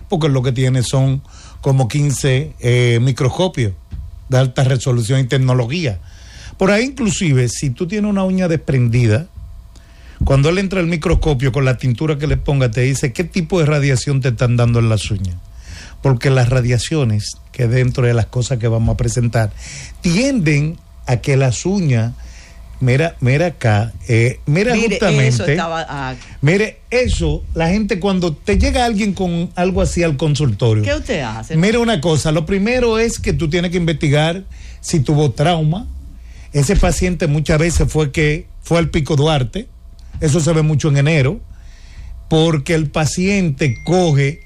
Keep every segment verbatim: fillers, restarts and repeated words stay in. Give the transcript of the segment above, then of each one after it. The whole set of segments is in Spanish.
porque lo que tiene son como quince eh, microscopios de alta resolución y tecnología. Por ahí inclusive, si tú tienes una uña desprendida, cuando él entra al microscopio con la tintura que le ponga, te dice qué tipo de radiación te están dando en las uñas. Porque las radiaciones, que dentro de las cosas que vamos a presentar, tienden a que las uñas, mira, mira acá, eh, mira mire, justamente, eso estaba, ah. mire, eso, la gente cuando te llega alguien con algo así al consultorio, ¿qué usted hace? Mira una cosa, lo primero es que tú tienes que investigar si tuvo trauma. Ese paciente muchas veces fue que fue al Pico Duarte. Eso se ve mucho en enero, porque el paciente coge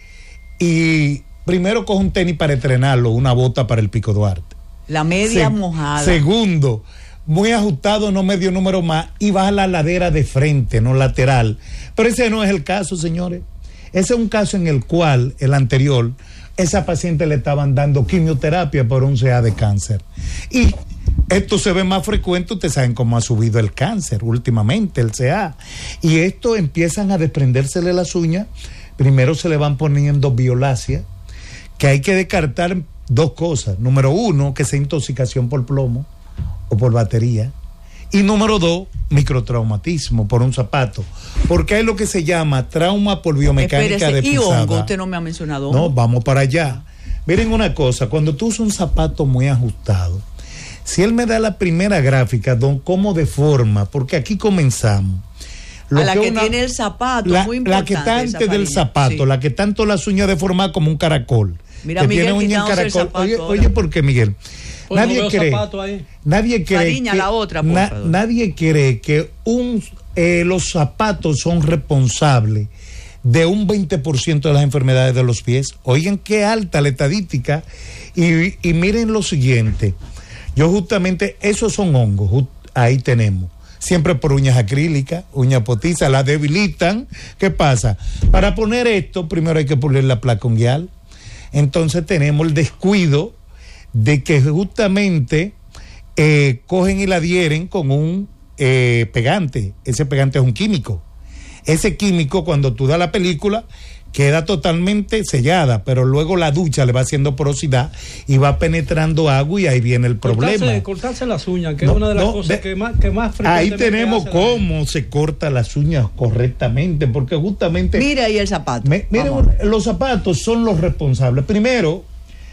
y primero coge un tenis para entrenarlo, una bota para el Pico Duarte. La media Se, mojada. Segundo, muy ajustado, no medio número más, y baja la ladera de frente, no lateral. Pero ese no es el caso, señores. Ese es un caso en el cual, el anterior, esa paciente le estaban dando quimioterapia por un C A de cáncer. Y esto se ve más frecuente, ustedes saben cómo ha subido el cáncer últimamente, el C A. Y esto empiezan a desprendérsele las uñas. Primero se le van poniendo violácea, que hay que descartar dos cosas. Número uno, que sea intoxicación por plomo o por batería. Y número dos, microtraumatismo por un zapato. Porque hay lo que se llama trauma por biomecánica Espérese, de pisada. ¿Y hongo? Usted no me ha mencionado hongo. No, vamos para allá. Miren una cosa, cuando tú usas un zapato muy ajustado, si él me da la primera gráfica, don, cómo deforma, porque aquí comenzamos. Lo a la que, que una, tiene el zapato, la, muy importante. La que está antes del zapato, sí. La que tanto las uñas deformadas como un caracol. Mira, que Miguel, tiene uña en caracol. Oye, oye, ¿por qué, Miguel? Pues nadie, no cree, nadie cree. Fariña, que, la otra, na, nadie cree que un, eh, los zapatos son responsables de un veinte por ciento de las enfermedades de los pies. Oigan qué alta la estadística. Y, y miren lo siguiente. Yo justamente, esos son hongos, just, ahí tenemos. Siempre por uñas acrílicas, uñas potizas, las debilitan. ¿Qué pasa? Para poner esto, primero hay que pulir la placa unguial. Entonces tenemos el descuido de que justamente eh, cogen y la adhieren con un eh, pegante. Ese pegante es un químico. Ese químico, cuando tú das la película, queda totalmente sellada, pero luego la ducha le va haciendo porosidad y va penetrando agua y ahí viene el cortarse, problema. Cortarse las uñas, que no, es una de las no, cosas de, que más, que más frecuentemente ahí tenemos cómo se corta las uñas correctamente, porque justamente... Mira ahí el zapato. Me, miren, los zapatos son los responsables. Primero,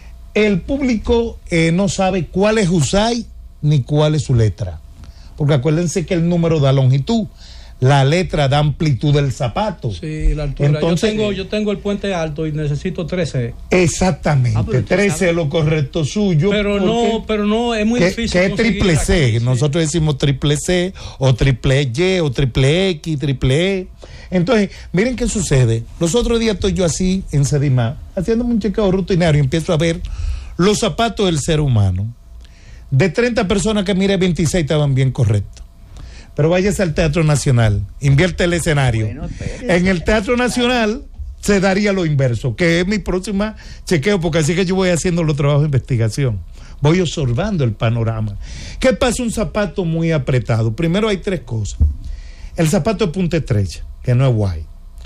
el público eh, no sabe cuál es Usai ni cuál es su letra, porque acuérdense que el número da longitud. La letra da amplitud del zapato. Sí, la altura. Entonces, yo tengo, yo tengo el puente alto y necesito trece. Exactamente, ah, trece es lo correcto suyo. Pero no, pero no, es muy que, difícil. Que es triple C, aquí, nosotros sí. decimos triple C, o triple Y, o triple X, triple E. Entonces, miren qué sucede. Los otros días estoy yo así en Sedimá, haciéndome un chequeo rutinario y empiezo a ver los zapatos del ser humano. De treinta personas que mire, veintiséis estaban bien correctos. Pero váyase al Teatro Nacional, invierte el escenario. Bueno, en el Teatro Nacional se daría lo inverso, que es mi próxima chequeo, porque así que yo voy haciendo los trabajos de investigación. Voy observando el panorama. ¿Qué pasa? Un zapato muy apretado. Primero hay tres cosas. El zapato de punta estrecha, que no es guay.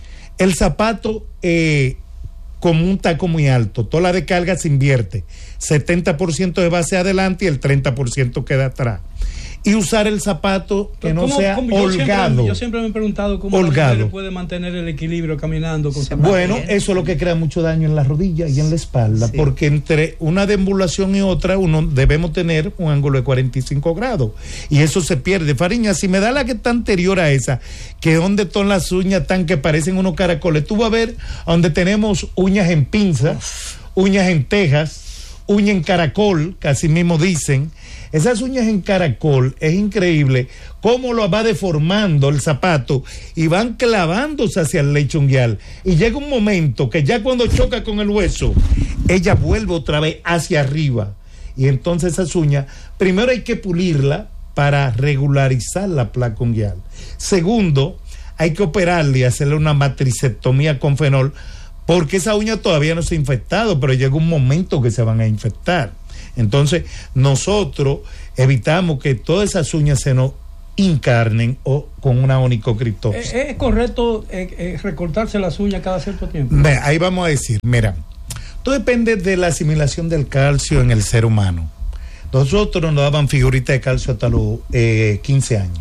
El zapato eh, con un taco muy alto. Toda la descarga se invierte. setenta por ciento de base adelante y el treinta por ciento queda atrás. Y usar el zapato que no ¿Cómo, sea cómo, yo holgado. Siempre, yo siempre me he preguntado cómo holgado. la mujer puede mantener el equilibrio caminando con zapatos. Bueno, eso es lo que crea mucho daño en la rodilla y en la espalda, sí. Porque entre una deambulación y otra, uno debemos tener un ángulo de cuarenta y cinco grados. Y eso se pierde. Fariña, si me da la que está anterior a esa, que donde están las uñas tan que parecen unos caracoles, tú vas a ver donde tenemos uñas en pinza, uñas en tejas, uña en caracol, que así mismo dicen. Esas uñas en caracol, es increíble cómo lo va deformando el zapato y van clavándose hacia el lecho unguial. Y llega un momento que ya cuando choca con el hueso, ella vuelve otra vez hacia arriba. Y entonces esas uñas, primero hay que pulirla para regularizar la placa unguial. Segundo, hay que operarle y hacerle una matricectomía con fenol, porque esa uña todavía no se ha infectado, pero llega un momento que se van a infectar. Entonces, nosotros evitamos que todas esas uñas se nos incarnen o con una onicocriptosis. ¿Es, es correcto eh, eh, recortarse las uñas cada cierto tiempo? Ve, ahí vamos a decir, mira, todo depende de la asimilación del calcio en el ser humano. Nosotros nos daban figuritas de calcio hasta los eh, quince años.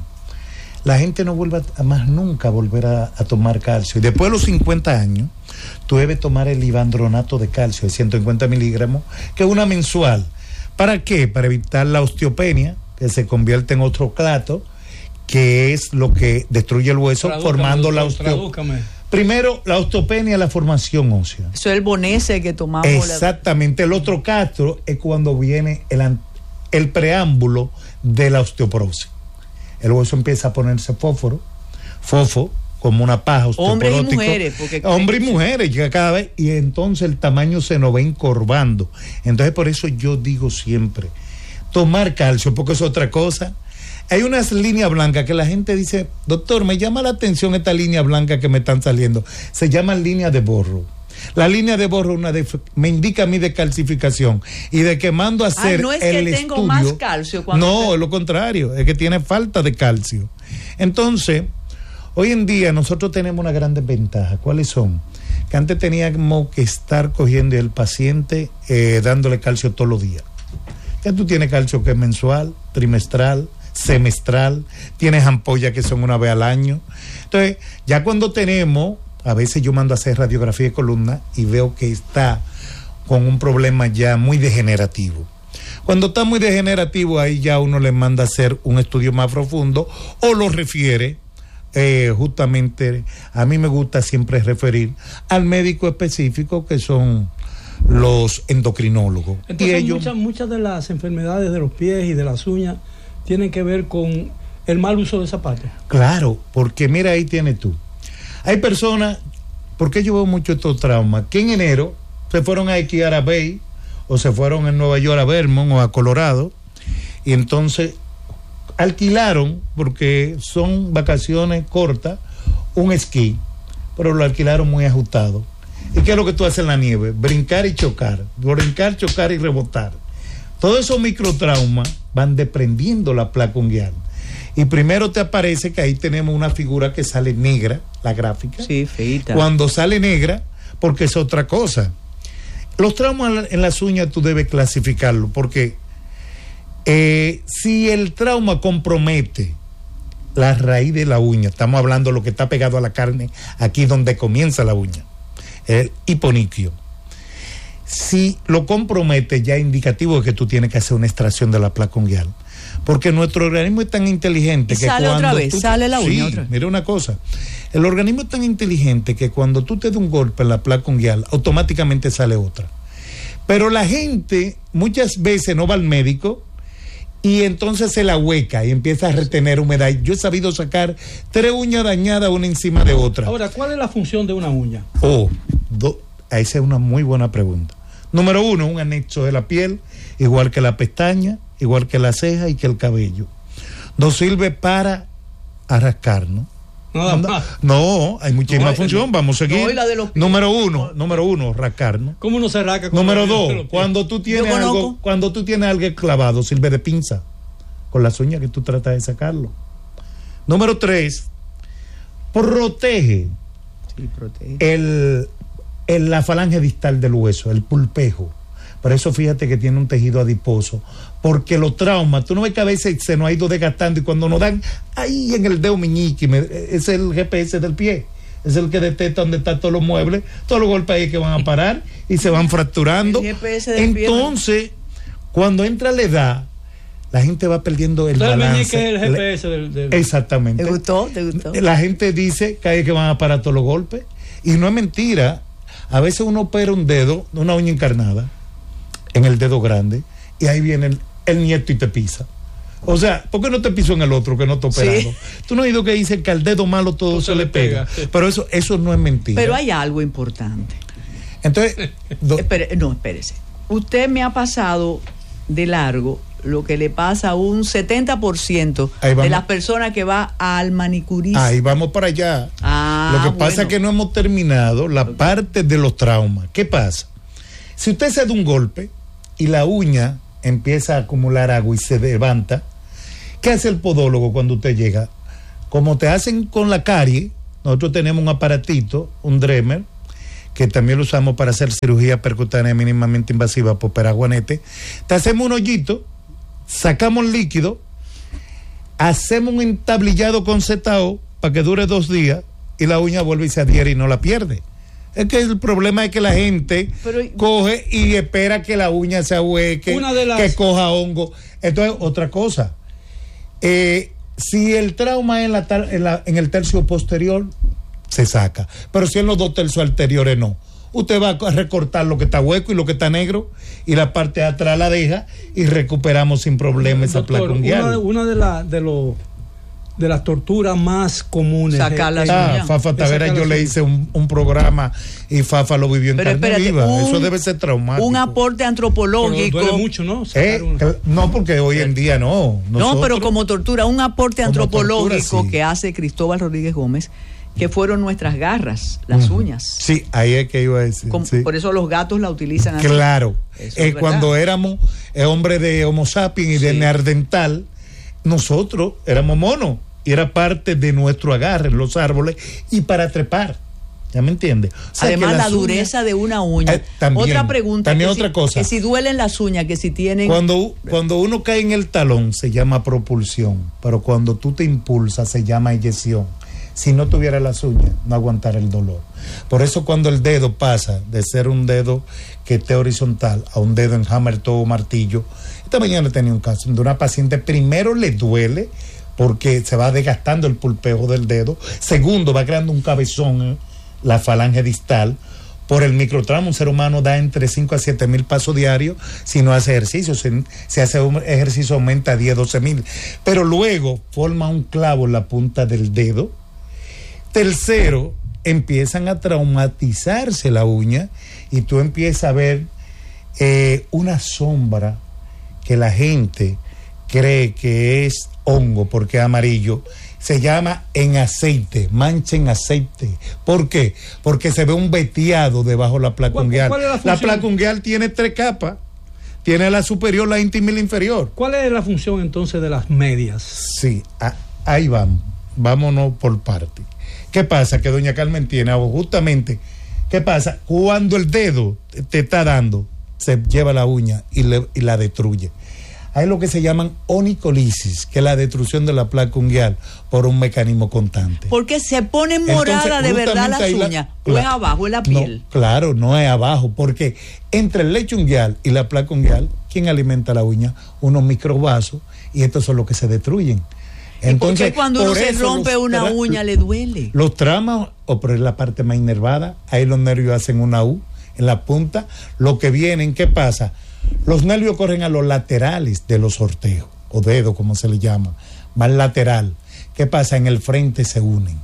La gente no vuelve a, más nunca a volver a, a tomar calcio. Y después de los cincuenta años, tú debes tomar el ibandronato de calcio de ciento cincuenta miligramos, que es una mensual. ¿Para qué? Para evitar la osteopenia, que se convierte en osteoclasto, que es lo que destruye el hueso, tradúcame, formando doctor, la osteopenia. Primero, la osteopenia es la formación ósea. Eso es el bonese que tomamos. Exactamente. La... El otro castro es cuando viene el, el preámbulo de la osteoporosis. El hueso empieza a ponerse fósforo, fofo, como una paja osteoporótico. Hombres y mujeres. Porque Hombres y mujeres, llega cada vez, y entonces el tamaño se nos va encorvando. Entonces, por eso yo digo siempre, tomar calcio, porque es otra cosa. Hay unas líneas blancas que la gente dice, doctor, me llama la atención esta línea blanca que me están saliendo. Se llaman líneas de borro. La línea de borro una de, me indica a mí de calcificación y de que mando a hacer ah, no es el que estudio. Tengo más calcio cuando no, te... es lo contrario, es que tiene falta de calcio. Entonces, hoy en día nosotros tenemos una gran desventaja. ¿Cuáles son? Que antes teníamos que estar cogiendo el paciente eh, dándole calcio todos los días. Ya tú tienes calcio que es mensual, trimestral, semestral, tienes ampollas que son una vez al año. Entonces, ya cuando tenemos, a veces yo mando a hacer radiografía de columna y veo que está con un problema ya muy degenerativo. Cuando está muy degenerativo, ahí ya uno le manda a hacer un estudio más profundo o lo refiere, eh, justamente, a mí me gusta siempre referir al médico específico que son los endocrinólogos. Entonces, y ellos, muchas, muchas de las enfermedades de los pies y de las uñas tienen que ver con el mal uso de zapatos. Claro, porque mira, ahí tienes tú. Hay personas, porque yo veo mucho estos traumas, que en enero se fueron a esquiar a Bay, o se fueron en Nueva York a Vermont o a Colorado, y entonces alquilaron, porque son vacaciones cortas, un esquí, pero lo alquilaron muy ajustado. ¿Y qué es lo que tú haces en la nieve? Brincar y chocar, brincar, chocar y rebotar. Todos esos microtraumas van desprendiendo la placa unguial. Y primero te aparece que ahí tenemos una figura que sale negra, la gráfica. Sí, feita. Cuando sale negra, porque es otra cosa. Los traumas en las uñas tú debes clasificarlo, porque eh, si el trauma compromete la raíz de la uña, estamos hablando de lo que está pegado a la carne, aquí donde comienza la uña, el hiponiquio. Si lo compromete, ya es indicativo de que tú tienes que hacer una extracción de la placa unguial. Porque nuestro organismo es tan inteligente y que sale cuando otra vez, tú, sale la uña sí, otra vez. Mira una cosa, el organismo es tan inteligente que cuando tú te das un golpe en la placa unguial, automáticamente sale otra. Pero la gente muchas veces no va al médico y entonces se la hueca y empieza a retener humedad. Yo he sabido sacar tres uñas dañadas una encima de otra. Ahora, ¿cuál es la función de una uña? Oh, do, esa es una muy buena pregunta. Número uno, un anexo de la piel, igual que la pestaña, igual que la ceja y que el cabello. Nos sirve para arrascarnos. Nada no, más. No, hay muchísima no, función, no, vamos a seguir. No, y la de los pies. Número uno, no. número uno, rascarnos. ¿Cómo uno se rasca? Número dos, cuando tú tienes algo, cuando tú tienes algo clavado, sirve de pinza con las uñas que tú tratas de sacarlo. Número tres, protege, sí, protege. El, el, la falange distal del hueso, el pulpejo. Por eso fíjate que tiene un tejido adiposo, porque los traumas, tú no ves que a veces se nos ha ido desgastando y cuando nos dan ahí en el dedo meñique, es el G P S del pie, es el que detecta dónde están todos los muebles, todos los golpes ahí que van a parar y se van fracturando. El G P S del Entonces, pie, cuando entra la edad, la gente va perdiendo el Entonces, balance. El meñique es el G P S del, del... Exactamente. ¿Te gustó? ¿Te gustó? La gente dice que hay que van a parar todos los golpes y no es mentira. A veces uno opera un dedo, una uña encarnada en el dedo grande y ahí viene el, el nieto y te pisa. O sea, ¿por qué no te pisó en el otro que no te operado? Sí. Tú no has oído que dicen que al dedo malo todo se, se le pega, pega. Pero eso, eso no es mentira. Pero hay algo importante. Entonces, do... Espere, no, espérese. Usted me ha pasado de largo lo que le pasa a un setenta por ciento de las personas que va al manicurista. Ahí vamos para allá. Ah, lo que bueno. pasa es que no hemos terminado la okay. parte de los traumas. ¿Qué pasa? Si usted se da un golpe y la uña empieza a acumular agua y se levanta, ¿Qué hace el podólogo cuando usted llega? Como te hacen con la carie, nosotros tenemos un aparatito, un Dremer, que también lo usamos para hacer cirugía percutánea mínimamente invasiva por peraguanete. Te hacemos un hoyito, sacamos líquido, hacemos un entablillado con Z O para que dure dos días y la uña vuelve y se adhiere y no la pierde. Es que el problema es que la gente Pero, coge y espera que la uña se ahueque, las... que coja hongo. Entonces, otra cosa, eh, si el trauma es en, la, en, la, en el tercio posterior, se saca. Pero si en los dos tercios anteriores no. Usted va a recortar lo que está hueco y lo que está negro y la parte de atrás la deja y recuperamos sin problema esa placa unguial. Una, una de, la, de, lo, de las torturas más comunes. Sacar la ah, Fafa Tavera, yo le hice un, un programa y Fafa lo vivió en Pero carne espérate, viva. un, Eso debe ser traumático. Un aporte antropológico. Pero duele mucho, ¿no? Eh, no, porque hoy en día no. Nosotros, no, pero como tortura, un aporte antropológico tortura, sí. que hace Cristóbal Rodríguez Gómez, que fueron nuestras garras, las uh-huh. uñas. Sí, ahí es que iba a decir. Con, sí. Por eso los gatos la utilizan así. Claro. Eh, cuando éramos eh, hombres de Homo sapiens y sí. de Neandertal, nosotros éramos monos y era parte de nuestro agarre en los árboles y para trepar. ¿Ya me entiendes? O sea, además, la dureza uñas, de una uña. Eh, también, otra pregunta. También que otra si, cosa. Que si duelen las uñas, que si tienen. Cuando, cuando uno cae en el talón se llama propulsión, pero cuando tú te impulsas se llama eyección. Si no tuviera las uñas, no aguantara el dolor. Por eso cuando el dedo pasa de ser un dedo que esté horizontal a un dedo en hammer toe o martillo, esta mañana tenía un caso de una paciente, primero le duele porque se va desgastando el pulpeo del dedo, segundo va creando un cabezón en la falange distal. Por el microtrauma, un ser humano da entre cinco a siete mil pasos diarios si no hace ejercicio. Si, si hace un ejercicio aumenta a diez, doce mil. Pero luego forma un clavo en la punta del dedo. Tercero, empiezan a traumatizarse la uña y tú empiezas a ver eh, una sombra que la gente cree que es hongo porque es amarillo. Se llama en aceite, mancha en aceite. ¿Por qué? Porque se ve un veteado debajo de la placa unguial. La, la placa unguial tiene tres capas. Tiene la superior, la íntima y la inferior. ¿Cuál es la función entonces de las medias? Sí, a, ahí vamos. Vámonos por parte. ¿Qué pasa? Que doña Carmen tiene justamente, ¿qué pasa? Cuando el dedo te está dando, se lleva la uña y, le, y la destruye. Hay lo que se llaman onicolisis, que es la destrucción de la placa unguial por un mecanismo constante. Porque se pone morada de verdad las uñas, o es abajo en la piel. No, claro, no es abajo, porque entre el lecho unguial y la placa unguial, ¿quién alimenta la uña? Unos microvasos, y estos son los que se destruyen. Entonces, ¿por qué cuando uno se rompe una tra- uña le duele? Los traumas, o por la parte más inervada, ahí los nervios hacen una U en la punta. Lo que vienen, ¿qué pasa? Los nervios corren a los laterales de los sorteos, o dedos, como se le llama, más lateral. ¿Qué pasa? En el frente se unen.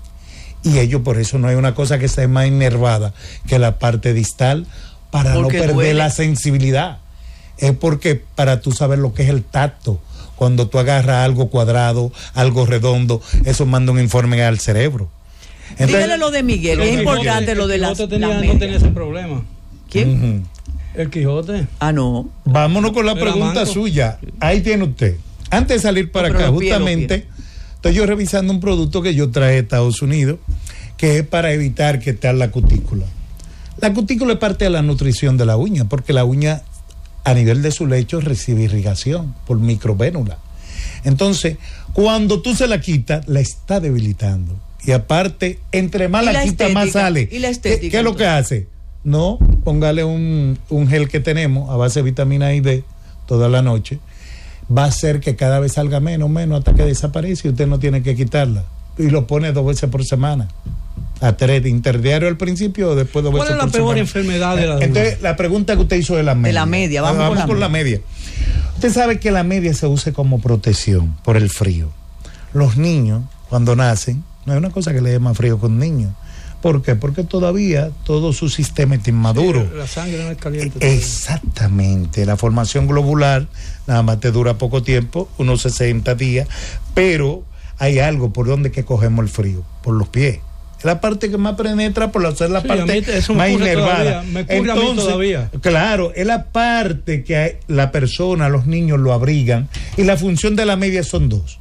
Y ellos, por eso no hay una cosa que sea más inervada que la parte distal, para porque no perder duele. La sensibilidad. Es porque para tú saber lo que es el tacto. Cuando tú agarras algo cuadrado, algo redondo, eso manda un informe al cerebro. Entonces, dígale lo de Miguel, es importante lo de las, tenía, las no tenía ese problema. ¿Quién? Uh-huh. El Quijote. Ah, no. Vámonos con la Era pregunta manco. Suya. Ahí tiene usted. Antes de salir para no, acá, justamente, estoy yo revisando un producto que yo traje de Estados Unidos, que es para evitar que esté la cutícula. La cutícula es parte de la nutrición de la uña, porque la uña a nivel de su lecho recibe irrigación por microvénula. Entonces, cuando tú se la quitas, la está debilitando. Y aparte, entre más la, la quita, más sale. ¿Y la estética? ¿Qué, qué es lo que hace? No, póngale un, un gel que tenemos a base de vitamina I D toda la noche. Va a hacer que cada vez salga menos, menos, hasta que desaparece y usted no tiene que quitarla. Y lo pone dos veces por semana. A tres, interdiario al principio o después dos veces por semana. ¿Cuál es la peor enfermedad de la uña? Entonces, la pregunta que usted hizo de la media. De la media, vamos, vamos con, la, con la media. Usted sabe que la media se usa como protección por el frío. Los niños, cuando nacen, no hay una cosa que le dé más frío con niños. ¿Por qué? Porque todavía todo su sistema está inmaduro. Sí, la sangre no es caliente. Todavía. Exactamente. La formación globular nada más te dura poco tiempo, unos sesenta días, pero hay algo por donde que cogemos el frío, por los pies. Es la parte que más penetra por ser la sí, parte más inervada. Me ocurre a mí todavía. Claro, es la parte que hay, la persona, los niños lo abrigan, y la función de la media son dos.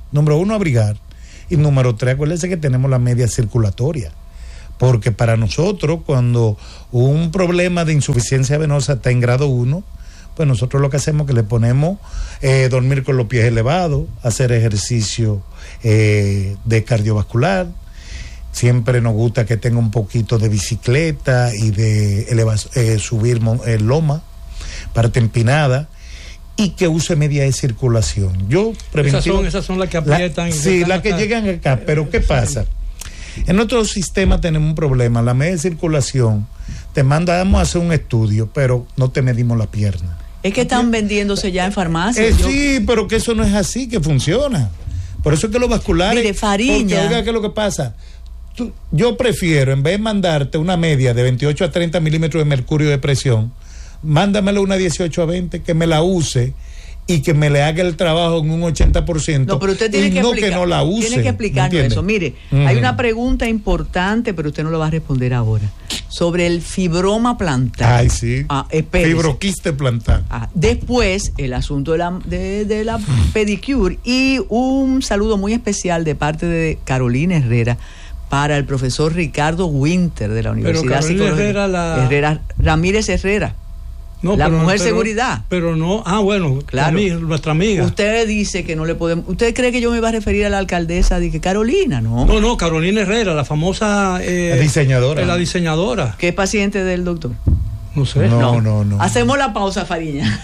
Número uno, abrigar. Y número tres, acuérdense que tenemos la media circulatoria. Porque para nosotros, cuando un problema de insuficiencia venosa está en grado uno, pues nosotros lo que hacemos es que le ponemos eh, dormir con los pies elevados, hacer ejercicio eh, de cardiovascular. Siempre nos gusta que tenga un poquito de bicicleta y de eleva, eh, subir eh, loma, parte empinada, y que use media de circulación. Yo esas son, esas son las que aprietan. La, sí, las que llegan acá, pero ¿qué pasa? En nuestro sistema tenemos un problema. La media de circulación, te mandamos a hacer un estudio, pero no te medimos la pierna. Es que están vendiéndose ya en farmacias. Eh, sí, pero que eso no es así que funciona. Por eso es que los vasculares... Mire, Fariña. Porque oiga, ¿qué es lo que pasa? Tú, yo prefiero, en vez de mandarte una media de veintiocho a treinta milímetros de mercurio de presión, mándamelo una dieciocho a veinte, que me la use y que me le haga el trabajo en un ochenta por ciento. No, pero usted tiene y que no explicar, que no la use. Tiene que explicarnos eso. Mire, uh-huh. hay una pregunta importante, pero usted no lo va a responder ahora. Sobre el fibroma plantar. Ay, sí. Ah, fibroquiste plantar. Ah, después, el asunto de la, de, de la pedicure. Y un saludo muy especial de parte de Carolina Herrera para el profesor Ricardo Winter de la Universidad Psicológica. Herrera, la... Herrera, Ramírez Herrera. No, la pero, mujer pero, seguridad. Pero no, ah, bueno, claro. Amiga, nuestra amiga. Usted dice que no le podemos. ¿Usted cree que yo me iba a referir a la alcaldesa de que Carolina, no? No, no, Carolina Herrera, la famosa. Eh, la diseñadora. La diseñadora. ¿Qué paciente del doctor? No sé. No, no, no. no. Hacemos la pausa, Fariña.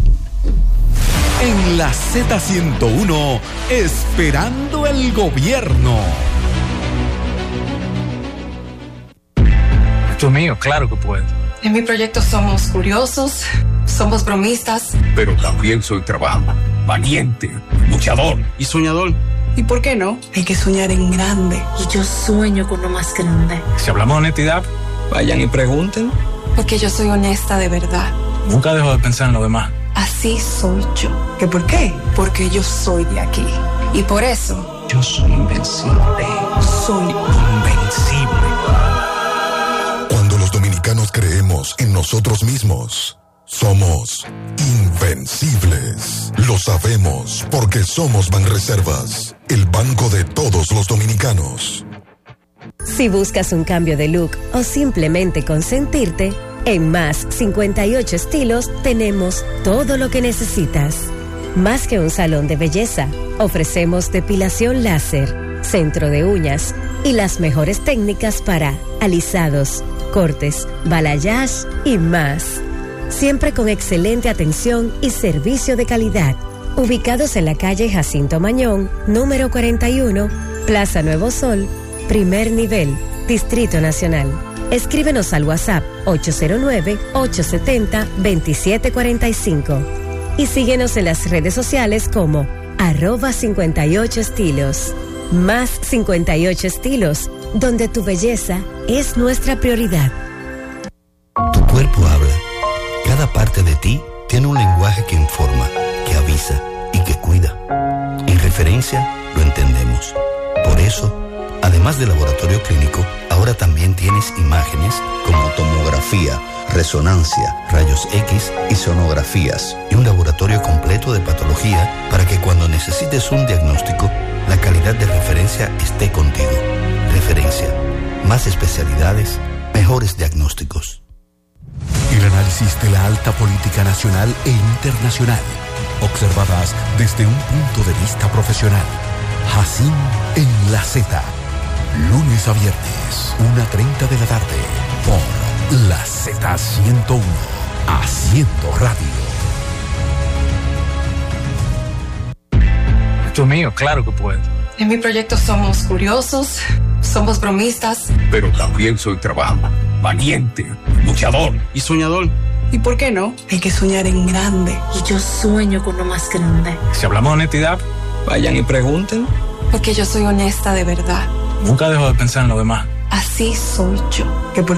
En la Z ciento uno, esperando el gobierno. Dios mío, claro que puedo. En mi proyecto somos curiosos, somos bromistas. Pero también soy trabajador, valiente, luchador y soñador. ¿Y por qué no? Hay que soñar en grande. Y yo sueño con lo más grande. Si hablamos de honestidad, vayan y pregunten. Porque yo soy honesta de verdad. Nunca dejo de pensar en lo demás. Así soy yo. ¿Qué por qué? Porque yo soy de aquí. Y por eso... yo soy invencible. Soy invencible. Cuando los dominicanos creemos en nosotros mismos, somos invencibles. Lo sabemos porque somos Banreservas, el banco de todos los dominicanos. Si buscas un cambio de look o simplemente consentirte, en Más cincuenta y ocho Estilos tenemos todo lo que necesitas. Más que un salón de belleza, ofrecemos depilación láser, centro de uñas y las mejores técnicas para alisados, cortes, balayage y más. Siempre con excelente atención y servicio de calidad. Ubicados en la calle Jacinto Mañón, número cuarenta y uno, Plaza Nuevo Sol, primer nivel, Distrito Nacional. Escríbenos al WhatsApp ocho cero nueve, ocho siete cero, dos siete cuatro cinco y síguenos en las redes sociales como arroba cincuenta y ocho estilos. Más cincuenta y ocho Estilos, donde tu belleza es nuestra prioridad. Tu cuerpo habla. Cada parte de ti tiene un lenguaje que informa, que avisa y que cuida. En Referencia lo entendemos. Por eso, además de laboratorio clínico, ahora también tienes imágenes como tomografía, resonancia, rayos X y sonografías, y un laboratorio completo de patología para que cuando necesites un diagnóstico, la calidad de Referencia esté contigo. Referencia. Más especialidades, mejores diagnósticos. El análisis de la alta política nacional e internacional, observadas desde un punto de vista profesional. Jacín en la Z. Lunes a viernes, una treinta de la tarde, por la Z ciento uno, haciendo radio. Dios mío, claro que puedo. En mi proyecto somos curiosos, somos bromistas. Pero también soy trabajador, valiente, luchador y soñador. ¿Y por qué no? Hay que soñar en grande. Y yo sueño con lo más grande. Si hablamos de honestidad, vayan y pregunten. Porque yo soy honesta de verdad. Nunca dejo de pensar en lo demás. Así soy yo. ¿Qué por